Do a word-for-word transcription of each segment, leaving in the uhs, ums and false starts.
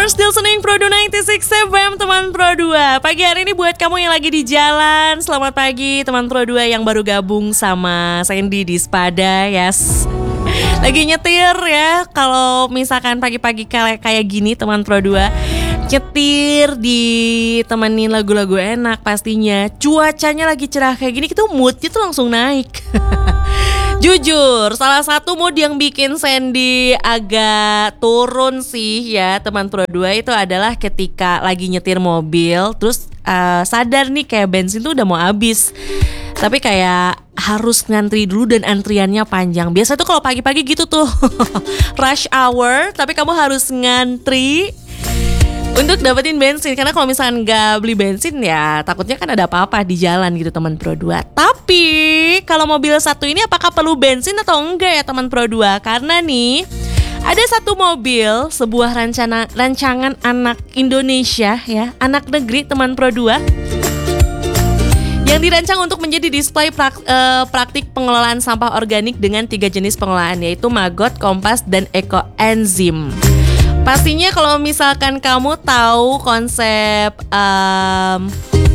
You're still listening Produ sembilan puluh enam F M, teman Pro dua. Pagi hari ini buat kamu yang lagi di jalan, selamat pagi teman Pro dua yang baru gabung sama Sandy di Spada, yes. Lagi nyetir ya, kalau misalkan pagi-pagi kayak kayak gini teman Pro dua, nyetir ditemenin lagu-lagu enak pastinya. Cuacanya lagi cerah kayak gini, itu moodnya tuh langsung naik. Jujur, salah satu mood yang bikin Sandy agak turun sih ya teman Pro dua itu adalah ketika lagi nyetir mobil, terus uh, sadar nih kayak bensin tuh udah mau habis, tapi kayak harus ngantri dulu dan antriannya panjang. Biasa tuh kalau pagi-pagi gitu tuh rush hour, tapi kamu harus ngantri untuk dapetin bensin, karena kalau misalkan nggak beli bensin ya takutnya kan ada apa-apa di jalan gitu teman Pro dua. Tapi kalau mobil satu ini apakah perlu bensin atau enggak ya teman Pro dua? Karena nih ada satu mobil, sebuah rancana, rancangan anak Indonesia ya, anak negeri teman Pro dua, yang dirancang untuk menjadi display prak, uh, praktik pengelolaan sampah organik dengan tiga jenis pengelolaan, yaitu maggot, kompas, dan ekoenzim. Pastinya kalau misalkan kamu tahu konsep um,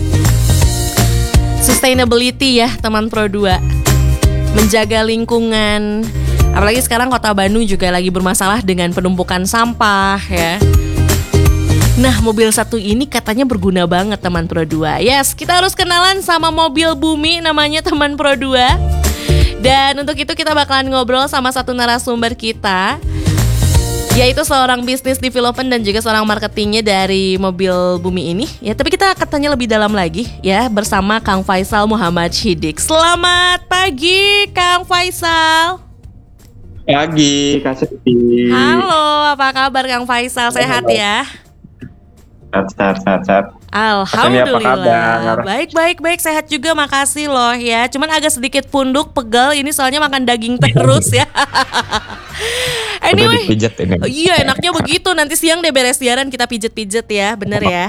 sustainability ya teman Pro dua, menjaga lingkungan, apalagi sekarang kota Bandung juga lagi bermasalah dengan penumpukan sampah ya. Nah, mobil satu ini katanya berguna banget teman Pro dua. Yes, kita harus kenalan sama mobil bumi namanya teman Pro dua. Dan untuk itu kita bakalan ngobrol sama satu narasumber kita, yaitu seorang bisnis development dan juga seorang marketingnya dari mobil bumi ini ya. Tapi kita akan tanya lebih dalam lagi ya bersama Kang Faisal Muhammad Shidik. Selamat pagi Kang Faisal. Pagi Kak Siti. Halo, apa kabar Kang Faisal? Sehat ya? Sehat, sehat, sehat, sehat. Alhamdulillah. Baik, baik, baik. Sehat juga, makasih loh ya. Cuman agak sedikit punduk, pegal. Ini soalnya makan daging terus ya. Anyway, iya enaknya begitu. Nanti siang deh beres siaran kita pijet-pijet ya, bener ya.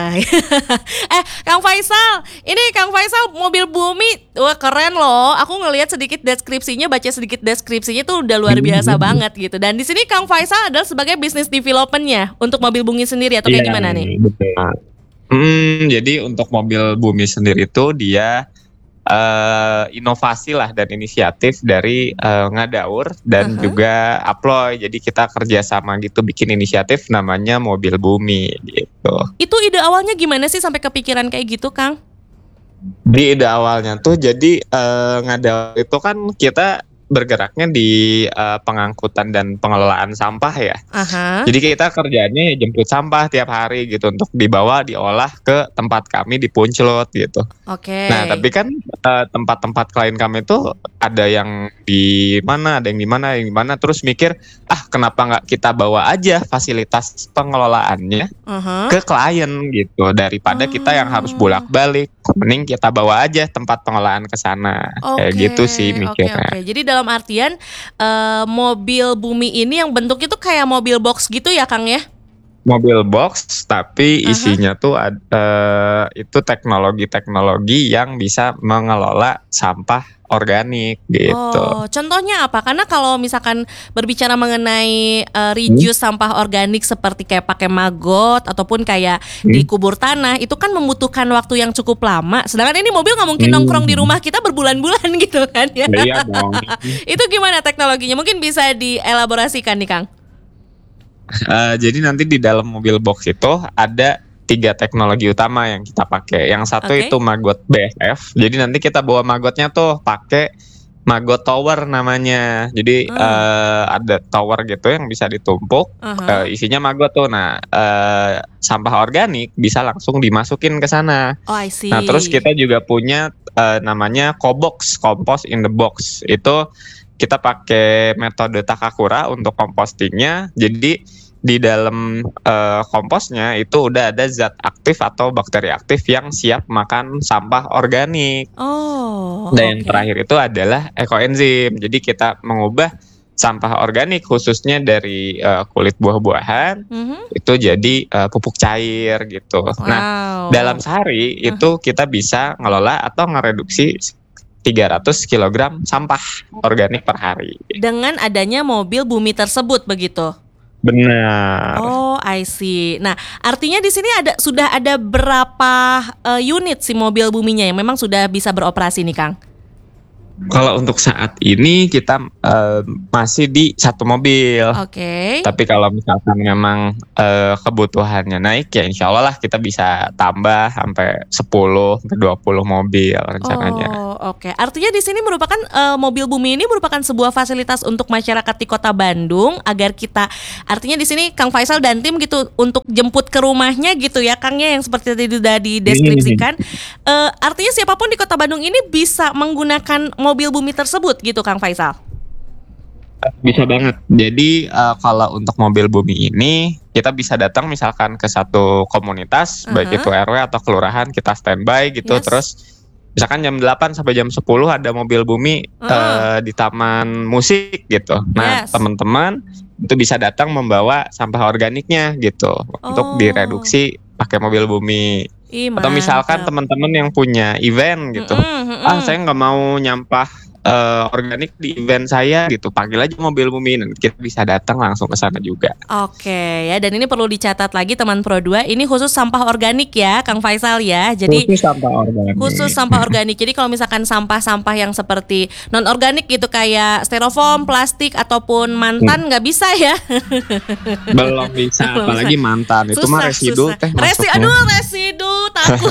eh, Kang Faisal, ini Kang Faisal mobil bumi, wah keren loh. Aku ngelihat sedikit deskripsinya, baca sedikit deskripsinya tuh udah luar biasa banget gitu. Dan di sini Kang Faisal adalah sebagai business development-nya untuk mobil bumi sendiri atau kayak gimana nih? Betul. Hmm, jadi untuk mobil bumi sendiri itu dia uh, inovasi lah dan inisiatif dari uh, Ngadaur dan uh-huh. juga Aploy. Jadi kita kerjasama gitu bikin inisiatif namanya mobil bumi gitu. Itu ide awalnya gimana sih sampai kepikiran kayak gitu, Kang? Di ide awalnya tuh jadi uh, Ngadaur itu kan kita bergeraknya di uh, pengangkutan dan pengelolaan sampah ya. Uh-huh. Jadi kita kerjanya jemput sampah tiap hari gitu untuk dibawa diolah ke tempat kami di Punclut gitu. Oke. Okay. Nah tapi kan uh, tempat-tempat klien kami itu ada yang di mana, ada yang di mana, yang di mana. Terus mikir, ah kenapa nggak kita bawa aja fasilitas pengelolaannya uh-huh. ke klien gitu, daripada uh-huh. kita yang harus bolak-balik. Mending kita bawa aja tempat pengelolaan ke sana. Okay. Kayak gitu sih mikirnya. Okay, okay. Jadi dalam artian uh, mobil bumi ini yang bentuknya tuh kayak mobil box gitu ya Kang ya? Mobil box tapi isinya uh-huh. tuh ada itu teknologi-teknologi yang bisa mengelola sampah organik gitu. Oh, contohnya apa? Karena kalau misalkan berbicara mengenai uh, reduce hmm? sampah organik seperti kayak pakai maggot ataupun kayak hmm? dikubur tanah, itu kan membutuhkan waktu yang cukup lama. Sedangkan ini mobil nggak mungkin hmm. nongkrong di rumah kita berbulan-bulan gitu kan ya? Iya dong. Itu gimana teknologinya? Mungkin bisa dielaborasikan nih Kang. Uh, jadi nanti di dalam mobil box itu ada tiga teknologi utama yang kita pakai. Yang satu okay. itu maggot B F F. Jadi nanti kita bawa maggotnya tuh pakai maggot tower namanya. Jadi uh. Uh, ada tower gitu yang bisa ditumpuk, uh-huh. uh, isinya maggot tuh. Nah, uh, sampah organik bisa langsung dimasukin ke sana. Oh, I see. Nah, terus kita juga punya uh, namanya Cobox, compost in the box. Itu kita pakai metode Takakura untuk compostingnya. Jadi di dalam uh, komposnya itu udah ada zat aktif atau bakteri aktif yang siap makan sampah organik. Oh. Dan yang okay. terakhir itu adalah ekoenzim. Jadi kita mengubah sampah organik khususnya dari uh, kulit buah-buahan mm-hmm. itu jadi uh, pupuk cair gitu. Wow. Nah, dalam sehari uh-huh. itu kita bisa ngelola atau ngereduksi tiga ratus kilogram sampah organik per hari. Dengan adanya mobil bumi tersebut begitu? Benar. Oh, I see. Nah, artinya di sini ada sudah ada berapa uh, unit si mobil buminya yang memang sudah bisa beroperasi nih, Kang? Kalau untuk saat ini kita uh, masih di satu mobil. Oke. Okay. Tapi kalau misalkan memang uh, kebutuhannya naik, ya insya Allah lah kita bisa tambah sampai sepuluh sampai dua puluh mobil rencananya. Oh, oke. Okay. Artinya di sini merupakan uh, mobil bumi ini merupakan sebuah fasilitas untuk masyarakat di Kota Bandung agar kita, artinya di sini Kang Faisal dan tim gitu untuk jemput ke rumahnya gitu ya, Kangnya, yang seperti tadi sudah dideskripsikan. uh, artinya siapapun di Kota Bandung ini bisa menggunakan mobil bumi tersebut gitu, Kang Faisal? Bisa banget. Jadi uh, kalau untuk mobil bumi ini kita bisa datang misalkan ke satu komunitas, uh-huh. baik itu R W atau kelurahan, kita standby gitu. Yes. Terus misalkan jam delapan sampai jam sepuluh ada mobil bumi uh-huh. uh, di taman musik gitu. Nah, yes. teman-teman itu bisa datang membawa sampah organiknya gitu oh. untuk direduksi pakai mobil bumi. Ih, atau misalkan teman-teman yang punya event gitu, mm-mm, mm-mm. ah saya nggak mau nyampah uh, organik di event saya gitu, panggil aja mobil bumi, dan kita bisa datang langsung ke sana juga. Oke ya, dan ini perlu dicatat lagi teman Pro dua, ini khusus sampah organik ya, Kang Faisal ya. Jadi khusus sampah organik. Khusus sampah organik. Jadi kalau misalkan sampah-sampah yang seperti non organik gitu kayak styrofoam, plastik ataupun mantan nggak hmm. bisa ya. Belum bisa, Belum apalagi bisa. mantan itu mah residu teh. Resi, aduh residu. Takut.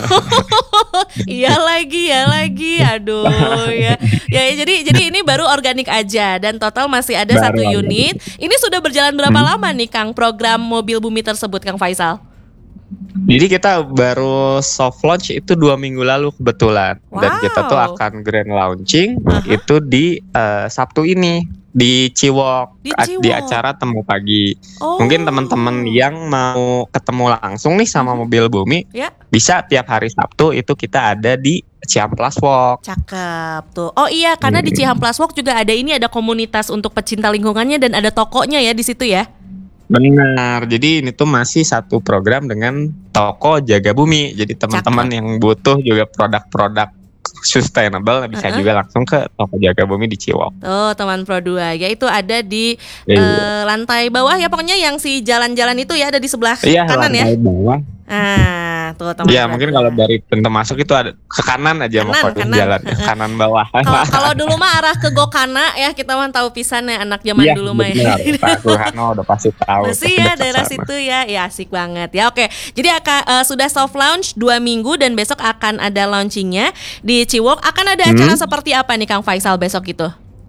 Iya lagi, ya lagi. Aduh ya. Ya jadi jadi ini baru organik aja dan total masih ada baru satu unit. Organik. Ini sudah berjalan berapa hmm. lama nih, Kang, program mobil bumi tersebut, Kang Faisal? Jadi kita baru soft launch itu dua minggu lalu kebetulan. Wow. Dan kita tuh akan grand launching uh-huh. itu di uh, Sabtu ini di Ciwok, di, Ciwok. di acara Temu Pagi. Oh. Mungkin teman-teman yang mau ketemu langsung nih sama mobil bumi yeah. bisa tiap hari Sabtu itu kita ada di Cihamplas Walk. Cakep tuh. Oh iya, karena hmm. di Cihamplas Walk juga ada ini, ada komunitas untuk pecinta lingkungannya dan ada tokonya ya di situ ya. Benar, jadi ini tuh masih satu program dengan toko Jaga Bumi. Jadi teman-teman Cakep. yang butuh juga produk-produk sustainable bisa uh-huh. juga langsung ke toko Jaga Bumi di Ciwok. Oh, teman Pro dua, yaitu ada di iya. uh, lantai bawah ya, pokoknya yang si jalan-jalan itu ya, ada di sebelah iya, kanan ya. Iya, lantai bawah. Ah, tuh teman. Iya, mungkin kalau dari pintu masuk itu ada ke kanan aja mau jalan kanan bawah. Kalau, kalau dulu mah arah ke Gokana ya, kita mah tahu pisan ya anak zaman ya, dulu mah. Iya, Pak Ruhano udah pasti tahu. Masih ya daerah situ ya. Ya asik banget ya. Oke. Jadi akan uh, sudah soft launch dua minggu dan besok akan ada launchingnya di Ciwok. Akan ada acara hmm. seperti apa nih, Kang Faisal, besok itu?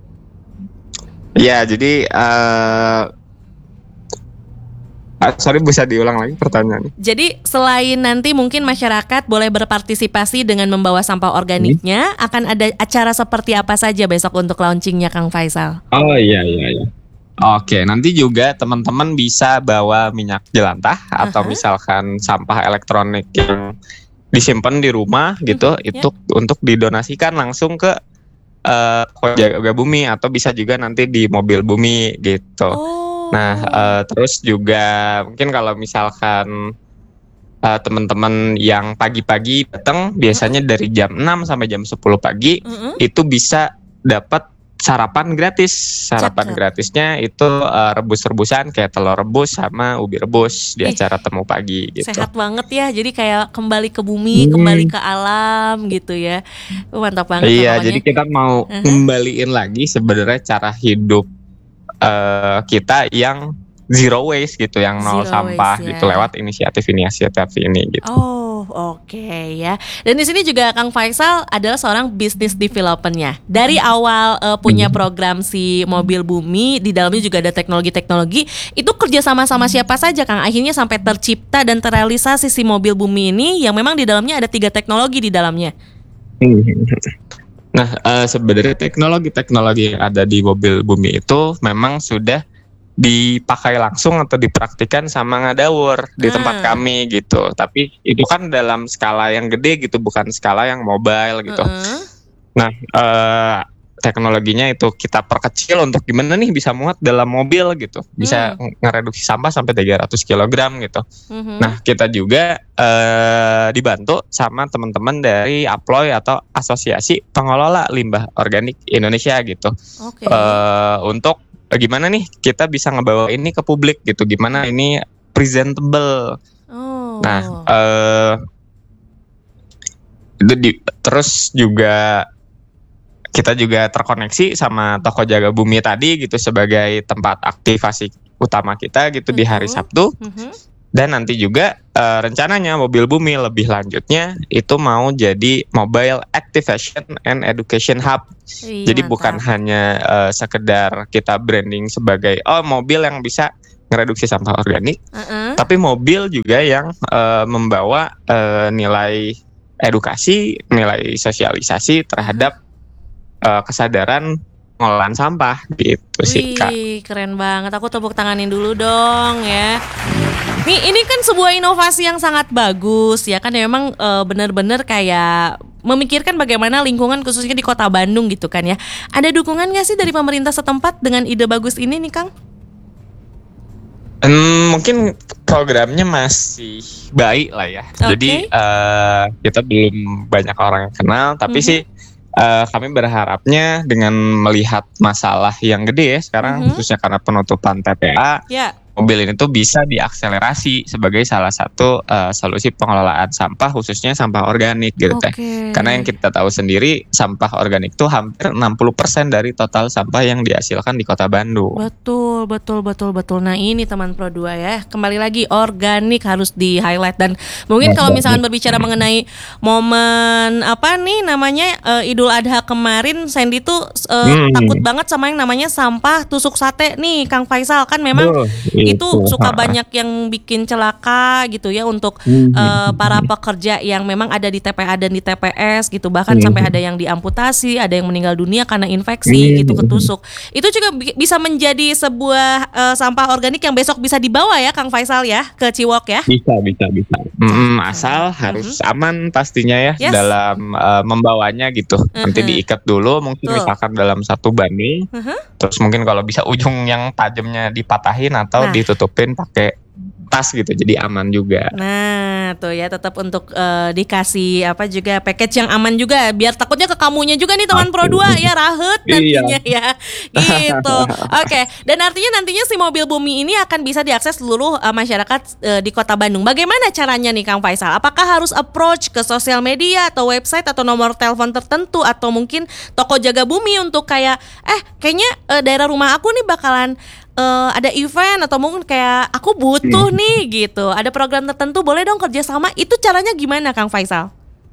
Ya, jadi uh, sorry, bisa diulang lagi pertanyaannya. Jadi selain nanti mungkin masyarakat boleh berpartisipasi dengan membawa sampah organiknya, hmm. akan ada acara seperti apa saja besok untuk launchingnya, Kang Faisal? Oh iya iya iya. Oke, nanti juga teman-teman bisa bawa minyak jelantah uh-huh. atau misalkan sampah elektronik yang disimpan di rumah gitu, uh-huh. itu yeah. untuk didonasikan langsung ke uh, Jaga Bumi atau bisa juga nanti di mobil bumi gitu. Oh. Nah, uh, terus juga mungkin kalau misalkan uh, teman-teman yang pagi-pagi datang, biasanya mm-hmm. dari jam enam sampai jam sepuluh pagi, mm-hmm. itu bisa dapat sarapan gratis. Sarapan Cakep. gratisnya itu uh, rebus-rebusan kayak telur rebus sama ubi rebus di acara Temu Pagi gitu. Sehat banget ya, jadi kayak kembali ke bumi, hmm. kembali ke alam gitu ya. Mantap banget. Iya, jadi kita mau uh-huh. ngembaliin lagi sebenarnya cara hidup Uh, kita yang zero waste gitu, yang nol zero sampah waste, gitu ya. Lewat inisiatif-inisiatif ini gitu. Oh, oke okay, ya. Dan di sini juga Kang Faisal adalah seorang business developernya. Dari awal uh, punya program si mobil bumi, di dalamnya juga ada teknologi-teknologi. Itu kerja sama-sama siapa saja, Kang? Akhirnya sampai tercipta dan terrealisasi si mobil bumi ini yang memang di dalamnya ada tiga teknologi di dalamnya. Nah, uh, sebenarnya teknologi-teknologi yang ada di mobil bumi itu memang sudah dipakai langsung atau dipraktikkan sama Ngadawur di hmm. tempat kami gitu. Tapi itu kan dalam skala yang gede gitu, bukan skala yang mobile gitu. Hmm. Nah, uh, teknologinya itu kita perkecil untuk gimana nih bisa muat dalam mobil gitu, bisa hmm. ngereduksi sampah sampai tiga ratus kilogram gitu. Hmm. Nah, kita juga eh, dibantu sama teman-teman dari Aploy atau Asosiasi Pengelola Limbah Organik Indonesia gitu. Okay. Eh, untuk gimana nih kita bisa ngebawa ini ke publik gitu, gimana ini presentable. Oh. Nah, eh itu di, terus juga kita juga terkoneksi sama toko Jaga Bumi tadi gitu sebagai tempat aktivasi utama kita gitu Mhm. di hari Sabtu. Mhm. Dan nanti juga eh, rencananya Mobil Bumi lebih lanjutnya itu mau jadi Mobile Activation and Education Hub. Ih, Jadi bukan mantap. hanya eh, sekedar kita branding sebagai oh mobil yang bisa ngereduksi sampah organik, Heeh. tapi mobil juga yang eh, membawa eh, nilai edukasi, nilai sosialisasi terhadap eh, kesadaran pengolahan sampah gitu sih Kak. Wih, keren banget. Aku tepuk tanganin dulu dong ya. Nih, ini kan sebuah inovasi yang sangat bagus ya kan. Ya, memang eh, benar-benar kayak memikirkan bagaimana lingkungan khususnya di Kota Bandung gitu kan ya. Ada dukungan nggak sih dari pemerintah setempat dengan ide bagus ini nih Kang? Hmm, mungkin programnya masih baik lah ya. Oke. Jadi eh, kita belum banyak orang yang kenal, tapi Mhm. sih eh, kami berharapnya dengan melihat masalah yang gede ya sekarang, Mhm. khususnya karena penutupan T P A, Ya. mobil ini tuh bisa diakselerasi sebagai salah satu eh, solusi pengelolaan sampah, khususnya sampah organik gitu teh. Oke. Karena yang kita tahu sendiri, sampah organik tuh hampir enam puluh persen dari total sampah yang dihasilkan di Kota Bandung. Betul, betul, betul, betul. Nah ini teman Pro dua ya. Kembali lagi organik harus di highlight. Dan mungkin kalau misalkan berbicara mengenai momen apa nih namanya eh, Idul Adha kemarin, Sandy tuh eh, Hmm. takut banget sama yang namanya sampah tusuk sate nih Kang Faisal. Kan memang Duh, itu suka ha. banyak yang bikin celaka gitu ya untuk Hmm. eh, para pekerja yang memang ada di T P A dan di T P S gitu. Bahkan Hmm. sampai ada yang diamputasi, ada yang meninggal dunia karena infeksi Hmm. gitu ketusuk. Itu juga bi- bisa menjadi sebuah eh, sampah organik yang besok bisa dibawa ya Kang Faisal ya ke Ciwok ya. Bisa, bisa, bisa. Mm, asal Mhm. harus aman pastinya ya Yes. dalam uh, membawanya gitu. Nanti Mhm. diikat dulu, mungkin Betul. misalkan dalam satu banding. Mhm. Terus mungkin kalau bisa ujung yang tajamnya dipatahin atau Nah. ditutupin pakai tas gitu, jadi aman juga. Nah, tuh ya tetap untuk eh, dikasih apa juga package yang aman juga biar takutnya ke kamunya juga nih teman Pro dua ya rahet nantinya ya. Gitu. Oke, dan artinya nantinya si Mobil Bumi ini akan bisa diakses seluruh eh, masyarakat eh, di Kota Bandung. Bagaimana caranya nih Kang Faisal? Apakah harus approach ke sosial media atau website atau nomor telepon tertentu atau mungkin toko Jaga Bumi untuk kayak eh kayaknya eh, daerah rumah aku nih bakalan eh, ada event atau mungkin kayak aku butuh Hmm. nih gitu. Ada program tertentu boleh dong kerjasama. Itu caranya gimana Kang Faisal?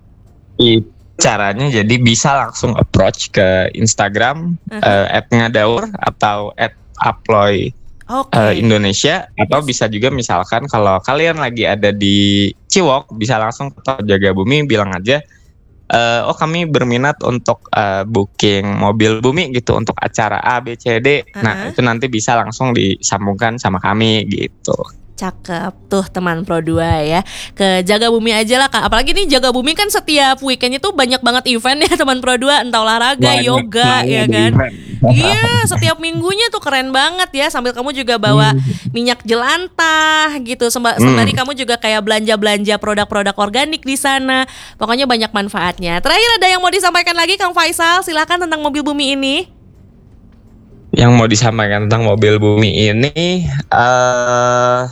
I- Caranya jadi bisa langsung approach ke Instagram Uh-huh. eh, at ngadaur atau at aploy Oke. eh, Indonesia, atau Yes. bisa juga misalkan kalau kalian lagi ada di Ciwok, bisa langsung ke Toko Jaga Bumi bilang aja eh, oh kami berminat untuk eh, booking Mobil Bumi gitu untuk acara A B C D. Nah Uh-huh. itu nanti bisa langsung disambungkan sama kami gitu. Cakep tuh teman Pro dua ya. Ke Jaga Bumi aja lah Kak. Apalagi nih Jaga Bumi kan setiap weekendnya tuh banyak banget event ya teman Pro dua. Entah olahraga, Banyak, yoga banyak ya di kan. event. Iya, setiap minggunya tuh keren banget ya. Sambil kamu juga bawa minyak jelantah gitu. Semba- Hmm. Sembari kamu juga kayak belanja-belanja produk-produk organik di sana. Pokoknya banyak manfaatnya. Terakhir ada yang mau disampaikan lagi Kang Faisal? Silakan tentang Mobil Bumi ini. Yang mau disampaikan tentang Mobil Bumi ini eh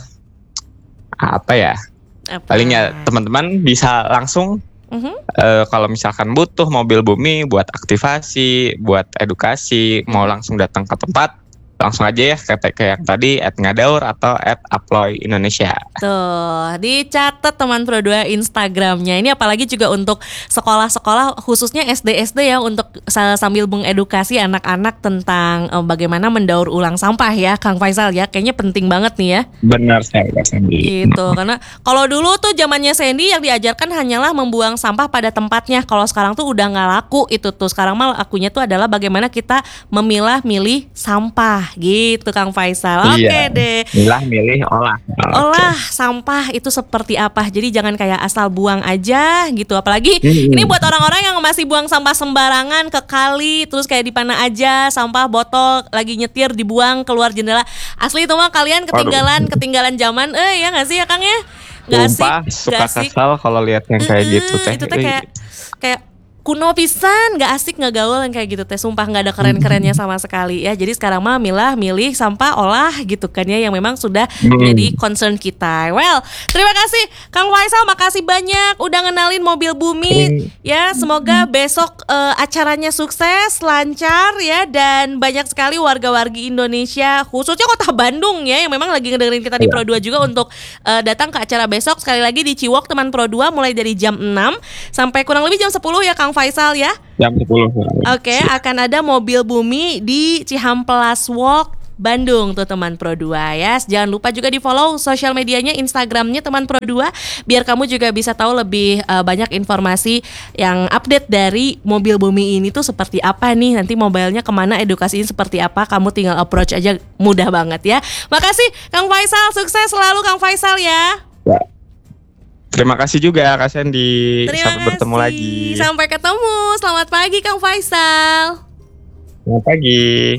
apa ya? Apa? Paling ya teman-teman bisa langsung Mhm. eh, kalau misalkan butuh Mobil Bumi buat aktivasi, buat edukasi, mau langsung datang ke tempat, langsung aja ya ke, ke yang tadi at ngadaur atau at aploy Indonesia. Tuh, dicatat teman Pro dua Instagramnya. Ini apalagi juga untuk sekolah-sekolah khususnya S D S D ya untuk sa- sambil mengedukasi anak-anak tentang eh, bagaimana mendaur ulang sampah ya Kang Faisal ya. Kayaknya penting banget nih ya. Benar sekali Kak Sandy. Gitu, karena kalau dulu tuh zamannya Sandy yang diajarkan hanyalah membuang sampah pada tempatnya. Kalau sekarang tuh udah nggak laku itu tuh. Sekarang mah lakunya tuh adalah bagaimana kita memilah-milih sampah gitu Kang Faisal. Oke Iya. deh. Milah milih olah. Olah sampah itu seperti apa. Jadi jangan kayak asal buang aja gitu. Apalagi Hmm. ini buat orang-orang yang masih buang sampah sembarangan ke kali, terus kayak di mana aja sampah botol lagi nyetir dibuang keluar jendela. Asli itu mah kalian ketinggalan ketinggalan zaman. Eh ya nggak sih ya Kang ya? Nggak asik, Sumpah suka nggak asik. kesal kalau lihat yang kayak Mm-mm, gitu teh. Itu teh kayak kayak kuno pisan, nggak asik, nggak gaul yang kayak gitu teh. Sumpah nggak ada keren-kerennya sama sekali ya. Jadi sekarang mah milah milih sampah olah gitu kan ya, yang memang sudah Hmm. menjadi concern kita. Well, terima kasih Kang Faisal, makasih banyak udah ngenalin mobil bumi ya. Semoga besok eh, acaranya sukses, lancar ya, dan banyak sekali warga-wargi Indonesia khususnya Kota Bandung ya yang memang lagi ngedengerin kita di Iya. Pro dua juga untuk eh, datang ke acara besok sekali lagi di Ciwok teman Pro dua mulai dari jam enam sampai kurang lebih jam sepuluh ya Kang Faisal ya. Jam sepuluh. Oke, akan ada mobil bumi di Cihamplas Walk Bandung tuh teman Pro dua ya. Jangan lupa juga di follow sosial medianya, Instagramnya teman Pro dua, biar kamu juga bisa tahu lebih uh, banyak informasi yang update dari mobil bumi ini tuh seperti apa nih, nanti mobilnya kemana, edukasinya seperti apa. Kamu tinggal approach aja, mudah banget ya. Makasih Kang Faisal, sukses selalu Kang Faisal ya. Ya. Terima kasih juga Kak Sandy. Terima Sampai bertemu kasih. lagi. Sampai ketemu. Selamat pagi Kang Faisal. Selamat pagi.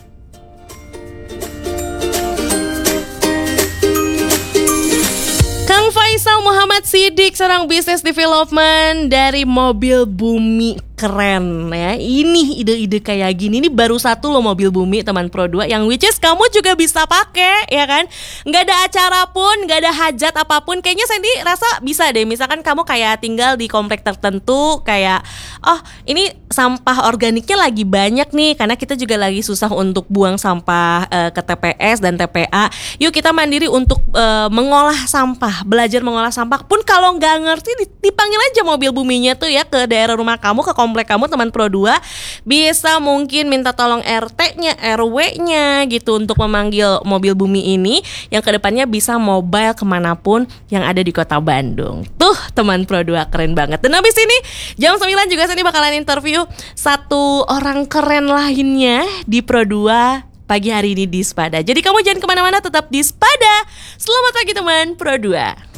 Kang Faisal Muhammad Siddiq, seorang business development dari mobil bumi. Keren ya. Ini ide-ide kayak gini, ini baru satu loh mobil bumi teman Pro dua yang which is kamu juga bisa pakai ya kan. Nggak ada acara pun, nggak ada hajat apapun. Kayaknya Sandy rasa bisa deh. Misalkan kamu kayak tinggal di komplek tertentu, kayak oh ini sampah organiknya lagi banyak nih, karena kita juga lagi susah untuk buang sampah uh, ke T P S dan T P A. Yuk kita mandiri untuk uh, mengolah sampah, belajar mengolah sampah. Pun kalau nggak ngerti, dipanggil aja mobil buminya tuh ya ke daerah rumah kamu, ke komplek kamu teman Pro dua. Bisa mungkin minta tolong R T-nya, R W-nya gitu untuk memanggil mobil bumi ini yang kedepannya bisa mobile kemanapun yang ada di kota Bandung. Tuh teman Pro dua, keren banget. Dan habis ini jam sembilan juga saya bakalan interview satu orang keren lainnya di Pro dua pagi hari ini di Spada. Jadi kamu jangan kemana-mana, tetap di Spada. Selamat pagi teman Pro dua.